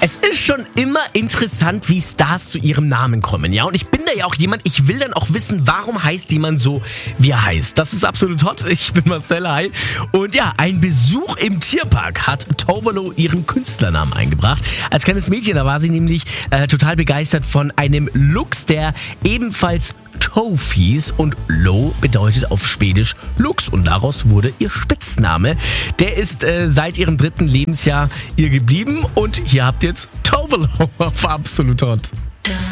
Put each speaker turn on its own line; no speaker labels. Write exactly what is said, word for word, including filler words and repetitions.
Es ist schon immer interessant, wie Stars zu ihrem Namen kommen, ja. Und ich bin da ja auch jemand, ich will dann auch wissen, warum heißt jemand so, wie er heißt. Das ist absolut hot. Ich bin Marcel, hi. Und ja, ein Besuch im Tierpark hat Tovolo ihren Künstlernamen eingebracht. Als kleines Mädchen, da war sie nämlich äh, total begeistert von einem Luchs, der ebenfalls Tove hieß, und Lo bedeutet auf Schwedisch Luchs und daraus wurde ihr Spitzname. Der ist äh, seit ihrem dritten Lebensjahr ihr geblieben und hier habt ihr jetzt Tovolo auf Absolut Hot.